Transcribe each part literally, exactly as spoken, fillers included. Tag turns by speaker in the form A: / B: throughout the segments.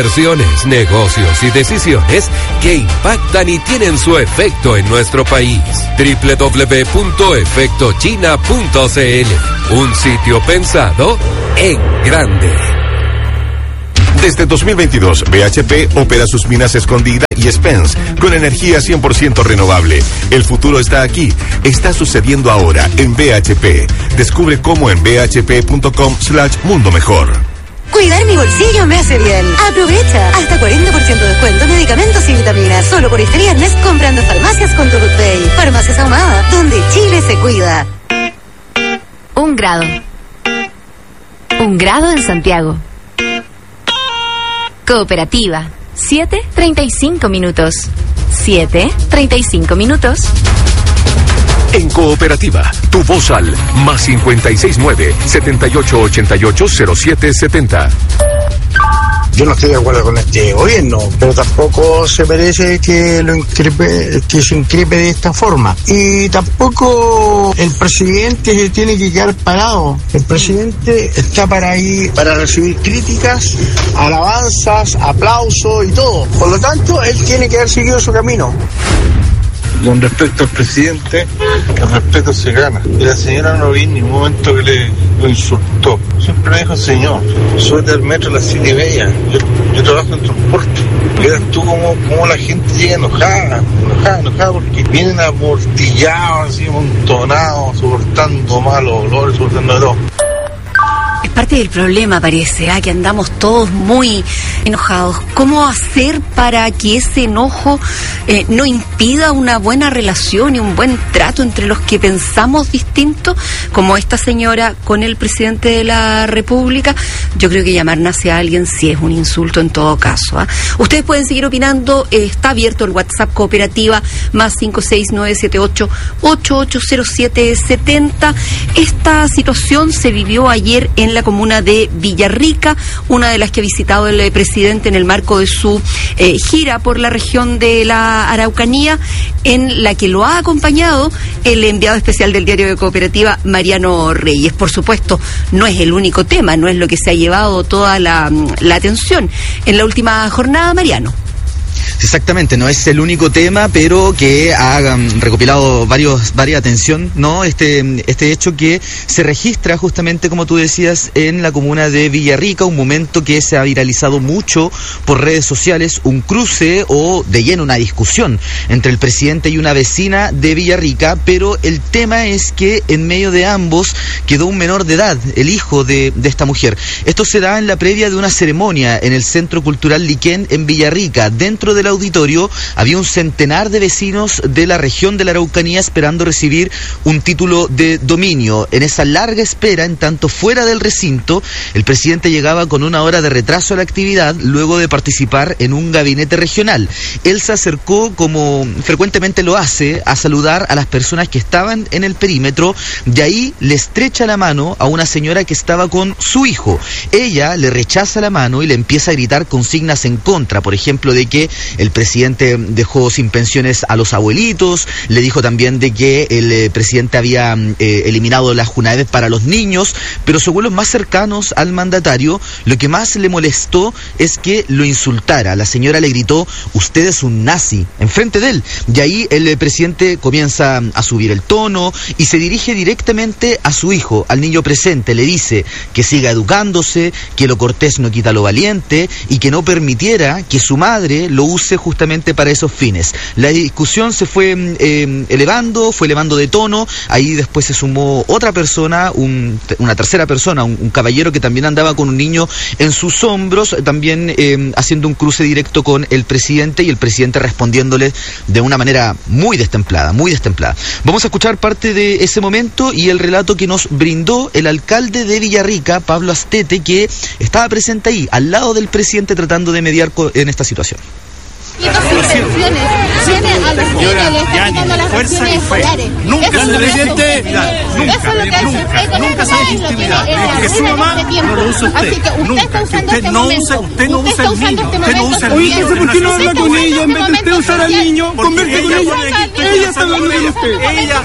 A: Inversiones, negocios y decisiones que impactan y tienen su efecto en nuestro país. doble u doble u doble u punto efecto china punto c l. Un sitio pensado en grande.
B: Desde dos mil veintidós, B H P opera sus minas Escondida y Spence con energía cien por ciento renovable. El futuro está aquí. Está sucediendo ahora en B H P. Descubre cómo en b h p punto com slash mundo mejor.
C: Cuidar mi bolsillo me hace bien. Aprovecha. Hasta cuarenta por ciento de descuento en medicamentos y vitaminas. Solo por este viernes comprando farmacias con Product Day. Farmacias Ahumada, donde Chile se cuida.
D: Un grado. Un grado en Santiago. Cooperativa. siete treinta y cinco minutos. siete treinta y cinco minutos.
E: En Cooperativa, tu voz al más cincuenta y seis nueve, setenta y ocho ochenta y ocho cero siete setenta.
F: Yo no estoy de acuerdo con este gobierno, pero tampoco se merece que lo increpe, que se increpe de esta forma. Y tampoco el presidente se tiene que quedar parado. El presidente está para ahí, para recibir críticas, alabanzas, aplausos y todo. Por lo tanto, él tiene que haber seguido su camino.
G: Con respecto al presidente, el respeto se gana. Y la señora no vi en ningún momento que le lo insultó. Siempre me dijo, señor, súbete al metro a las siete y media. Yo, yo trabajo en transporte. Verás tú cómo, cómo la gente llega enojada, enojada, enojada, porque vienen amortillados, así, amontonados, soportando malos olores, soportando de todo.
H: Es parte del problema, parece, ¿eh? Que andamos todos muy enojados. ¿Cómo hacer para que ese enojo eh, no impida una buena relación y un buen trato entre los que pensamos distinto, como esta señora con el presidente de la República? Yo creo que llamar nazi a alguien sí es un insulto en todo caso, ¿eh? Ustedes pueden seguir opinando, eh, está abierto el WhatsApp Cooperativa, más cinco seis nueve siete ocho ocho ocho cero siete setenta. Esta situación se vivió ayer en la comuna de Villarrica, una de las que ha visitado el eh, presidente en el marco de su eh, gira por la región de la Araucanía, en la que lo ha acompañado el enviado especial del diario de Cooperativa, Mariano Reyes. Por supuesto, no es el único tema, no es lo que se ha llevado toda la, la atención en la última jornada, Mariano.
I: Exactamente, no es el único tema, pero que ha um, recopilado varios, varias atención, ¿no? Este, este hecho que se registra justamente, como tú decías, en la comuna de Villarrica, un momento que se ha viralizado mucho por redes sociales, un cruce o de lleno una discusión entre el presidente y una vecina de Villarrica, pero el tema es que en medio de ambos quedó un menor de edad, el hijo de, de esta mujer. Esto se da en la previa de una ceremonia en el Centro Cultural Liquén en Villarrica. Dentro del auditorio había un centenar de vecinos de la región de la Araucanía esperando recibir un título de dominio. En esa larga espera, en tanto fuera del recinto, el presidente llegaba con una hora de retraso a la actividad luego de participar en un gabinete regional. Él se acercó, como frecuentemente lo hace, a saludar a las personas que estaban en el perímetro. De ahí le estrecha la mano a una señora que estaba con su hijo. Ella le rechaza la mano y le empieza a gritar consignas en contra, por ejemplo, de que el presidente dejó sin pensiones a los abuelitos, le dijo también de que el eh, presidente había eh, eliminado las Junaeves para los niños, pero sus abuelos más cercanos al mandatario, lo que más le molestó es que lo insultara. La señora le gritó, usted es un nazi, enfrente de él. Y ahí el eh, presidente comienza a subir el tono y se dirige directamente a su hijo, al niño presente, le dice que siga educándose, que lo cortés no quita lo valiente y que no permitiera que su madre lo use justamente para esos fines. La discusión se fue eh, elevando, fue elevando de tono, ahí después se sumó otra persona, un, una tercera persona, un, un caballero que también andaba con un niño en sus hombros, también eh, haciendo un cruce directo con el presidente y el presidente respondiéndole de una manera muy destemplada, muy destemplada. Vamos a escuchar parte de ese momento y el relato que nos brindó el alcalde de Villarrica, Pablo Astete, que estaba presente ahí, al lado del presidente, tratando de mediar en esta situación.
J: intenciones. Tiene a los niños, le está quitando las relaciones escolares.
K: Nunca, presidente, nunca, nunca, nunca se hace intimidad. Que su mamá no lo usa usted.
J: Así que usted está usando este momento.
K: Usted no usa el niño, usted no usa el
J: niño.
K: Oye,
J: ¿por qué no habla con ella en vez de usted usar al niño? Converse con ella. Ella está hablando con usted. Ella,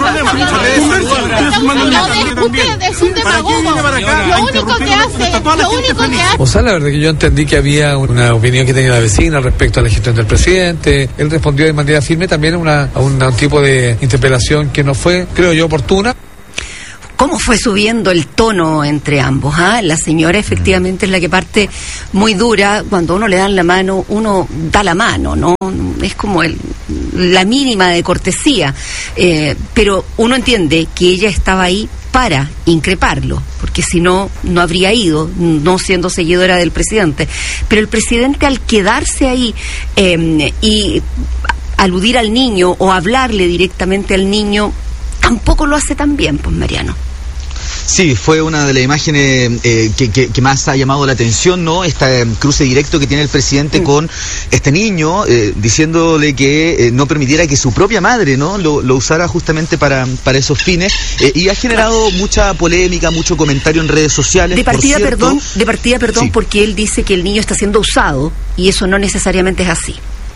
J: usted es un demagogo. Lo único que hace, lo único que hace.
L: O sea, la verdad que yo entendí que había una opinión que tenía la vecina respecto a la gestión del presidente. Él respondió de manera firme también a, una, a un, a un tipo de interpelación que no fue, creo yo, oportuna.
H: ¿Cómo fue subiendo el tono entre ambos? ¿Ah? La señora efectivamente es la que parte muy dura. Cuando uno le dan la mano, uno da la mano, ¿no? Es como el, la mínima de cortesía. Eh, pero uno entiende que ella estaba ahí para increparlo, porque si no, no habría ido, no siendo seguidora del presidente. Pero el presidente, al quedarse ahí eh, y aludir al niño o hablarle directamente al niño, tampoco lo hace tan bien, pues, Mariano.
I: Sí, fue una de las imágenes eh, que, que, que más ha llamado la atención, ¿no? Este eh, cruce directo que tiene el presidente mm. con este niño, eh, diciéndole que eh, no permitiera que su propia madre, ¿no? Lo, lo usara justamente para, para esos fines, eh, y ha generado mucha polémica, mucho comentario en redes sociales.
H: De partida,
I: por cierto,
H: perdón, de partida, perdón, sí. Porque él dice que el niño está siendo usado, y eso no necesariamente es así.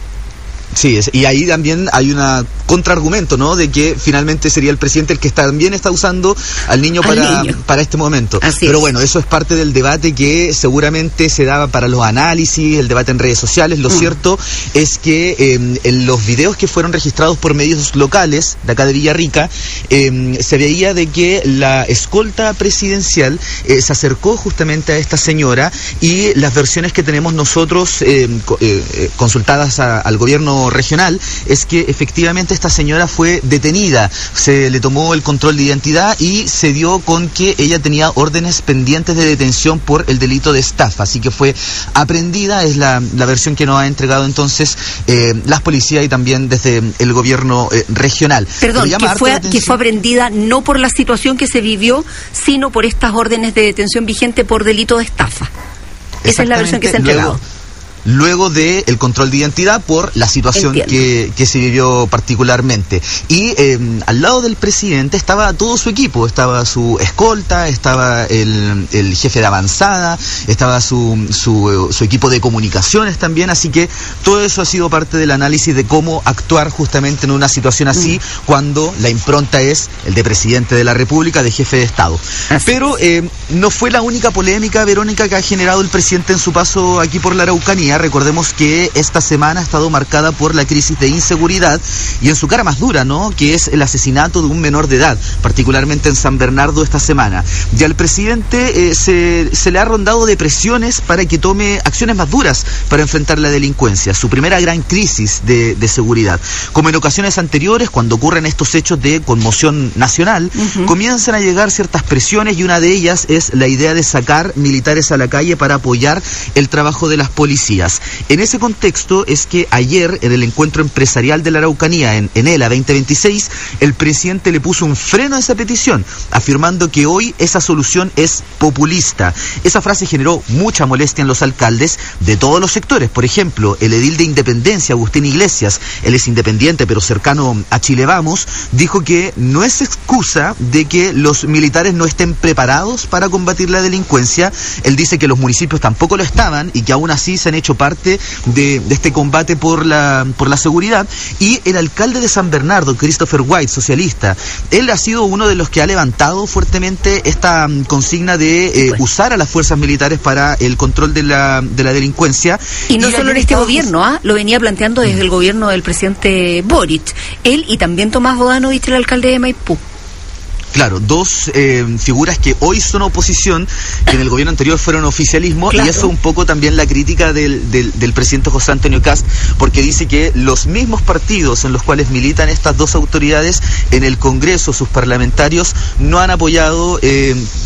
I: Sí, es, y ahí también hay un contraargumento, ¿no? De que finalmente sería el presidente el que también está usando al niño al para niño. para este momento.
H: Así
I: Pero
H: es.
I: Bueno, eso es parte del debate que seguramente se daba para los análisis, el debate en redes sociales. Lo mm. cierto es que eh, en los videos que fueron registrados por medios locales de acá de Villarrica, eh, se veía de que la escolta presidencial eh, se acercó justamente a esta señora, y las versiones que tenemos nosotros eh, eh, consultadas a, al gobierno regional es que efectivamente esta señora fue detenida, se le tomó el control de identidad y se dio con que ella tenía órdenes pendientes de detención por el delito de estafa, así que fue aprehendida. Es la, la versión que nos ha entregado entonces eh, las policías y también desde el gobierno eh, regional.
H: Perdón, que fue, que fue aprehendida no por la situación que se vivió, sino por estas órdenes de detención vigente por delito de estafa. Esa es la versión que se ha entregado.
I: Luego, luego del de control de identidad por la situación que, que se vivió particularmente. Y eh, al lado del presidente estaba todo su equipo, estaba su escolta, estaba el, el jefe de avanzada, estaba su, su, su equipo de comunicaciones también, así que todo eso ha sido parte del análisis de cómo actuar justamente en una situación así, mm. cuando la impronta es el de presidente de la República, de jefe de Estado. Así Pero eh, no fue la única polémica, Verónica, que ha generado el presidente en su paso aquí por la Araucanía. Recordemos que esta semana ha estado marcada por la crisis de inseguridad y en su cara más dura, ¿no? Que es el asesinato de un menor de edad, particularmente en San Bernardo esta semana. Y al presidente eh, se, se le ha rondado de presiones para que tome acciones más duras para enfrentar la delincuencia, su primera gran crisis de, de seguridad. Como en ocasiones anteriores, cuando ocurren estos hechos de conmoción nacional, uh-huh. comienzan a llegar ciertas presiones, y una de ellas es la idea de sacar militares a la calle para apoyar el trabajo de las policías. En ese contexto es que ayer, en el encuentro empresarial de la Araucanía, en Enela veinte veintiséis, el presidente le puso un freno a esa petición, afirmando que hoy esa solución es populista. Esa frase generó mucha molestia en los alcaldes de todos los sectores. Por ejemplo, el edil de Independencia, Agustín Iglesias, él es independiente pero cercano a Chile Vamos, dijo que no es excusa de que los militares no estén preparados para combatir la delincuencia. Él dice que los municipios tampoco lo estaban y que aún así se han hecho parte de, de este combate por la, por la seguridad. Y el alcalde de San Bernardo, Christopher White, socialista, él ha sido uno de los que ha levantado fuertemente esta um, consigna de eh, usar a las fuerzas militares para el control de la, de la delincuencia.
H: Y no y solo en este gobierno, ¿ah? Lo venía planteando desde el gobierno del presidente Boric, él y también Tomás Bodanovich, el alcalde de Maipú.
I: Claro, dos eh, figuras que hoy son oposición, que en el gobierno anterior fueron oficialismo, claro. Y eso un poco también la crítica del, del, del presidente José Antonio Kast, porque dice que los mismos partidos en los cuales militan estas dos autoridades en el Congreso, sus parlamentarios, no han apoyado eh,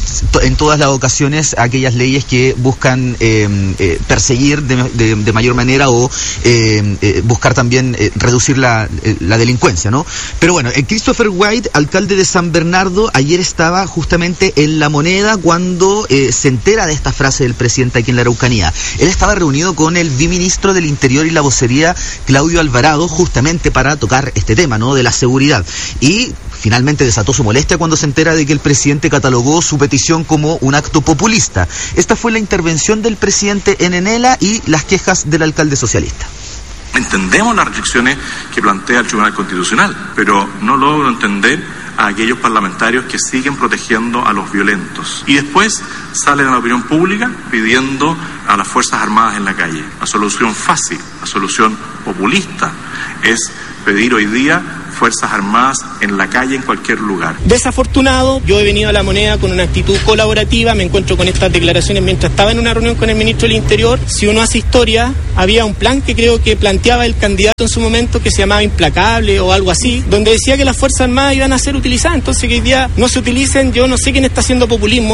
I: en todas las ocasiones aquellas leyes que buscan eh, eh, perseguir de, de, de mayor manera o eh, eh, buscar también eh, reducir la, eh, la delincuencia, ¿no? Pero bueno, eh, Christopher White, alcalde de San Bernardo, ayer estaba justamente en La Moneda cuando eh, se entera de esta frase del presidente aquí en la Araucanía. Él estaba reunido con el viceministro del Interior y la vocería, Claudio Alvarado, justamente para tocar este tema, ¿no?, de la seguridad. Y finalmente desató su molestia cuando se entera de que el presidente catalogó su petición como un acto populista. Esta fue la intervención del presidente en Enela y las quejas del alcalde socialista.
M: Entendemos las restricciones que plantea el Tribunal Constitucional, pero no logro entender a aquellos parlamentarios que siguen protegiendo a los violentos. Y después salen a la opinión pública pidiendo a las Fuerzas Armadas en la calle. La solución fácil, la solución populista es pedir hoy día Fuerzas Armadas en la calle, en cualquier lugar.
N: Desafortunado, yo he venido a La Moneda con una actitud colaborativa, me encuentro con estas declaraciones mientras estaba en una reunión con el ministro del Interior. Si uno hace historia, había un plan que creo que planteaba el candidato en su momento que se llamaba Implacable o algo así, donde decía que las Fuerzas Armadas iban a ser utilizadas, entonces que hoy día no se utilicen, yo no sé quién está haciendo populismo.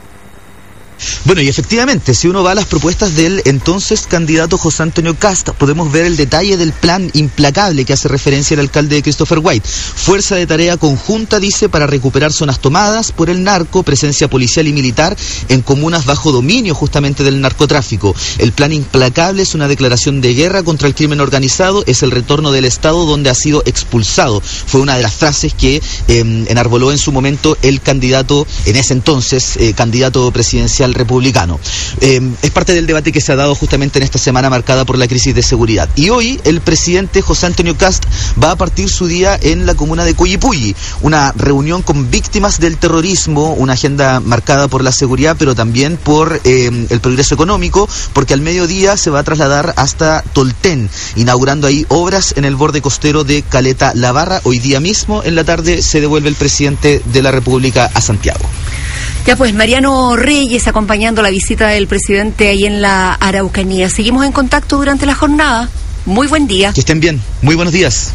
I: Bueno, y efectivamente, si uno va a las propuestas del entonces candidato José Antonio Kast, podemos ver el detalle del plan implacable que hace referencia el alcalde Christopher White. Fuerza de tarea conjunta, dice, para recuperar zonas tomadas por el narco, presencia policial y militar en comunas bajo dominio justamente del narcotráfico. El plan implacable es una declaración de guerra contra el crimen organizado, es el retorno del Estado donde ha sido expulsado. Fue una de las frases que eh, enarboló en su momento el candidato, en ese entonces, eh, candidato presidencial republicano. Eh, es parte del debate que se ha dado justamente en esta semana marcada por la crisis de seguridad. Y hoy el presidente José Antonio Kast va a partir su día en la comuna de Coyipulli, una reunión con víctimas del terrorismo, una agenda marcada por la seguridad, pero también por eh, el progreso económico, porque al mediodía se va a trasladar hasta Tolten, inaugurando ahí obras en el borde costero de Caleta La Barra. Hoy día mismo, en la tarde, se devuelve el presidente de la República a Santiago.
H: Ya pues, Mariano Reyes acompañando la visita del presidente ahí en la Araucanía. Seguimos en contacto durante la jornada. Muy buen día.
I: Que estén bien. Muy buenos días.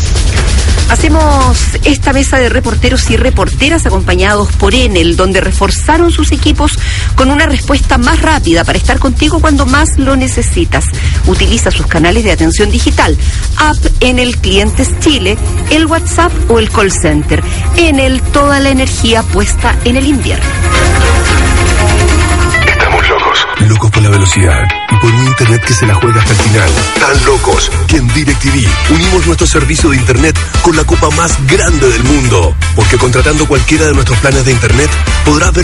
H: Hacemos esta mesa de reporteros y reporteras acompañados por Enel, donde reforzaron sus equipos con una respuesta más rápida para estar contigo cuando más lo necesitas. Utiliza sus canales de atención digital, app Enel Clientes Chile, el WhatsApp o el call center. Enel, toda la energía puesta en el invierno.
E: Estamos locos. Locos por la velocidad y por un internet que se la juega hasta el final. Tan locos que en DirecTV unimos nuestro servicio de internet con la copa más grande del mundo. Porque contratando cualquiera de nuestros planes de internet podrás ver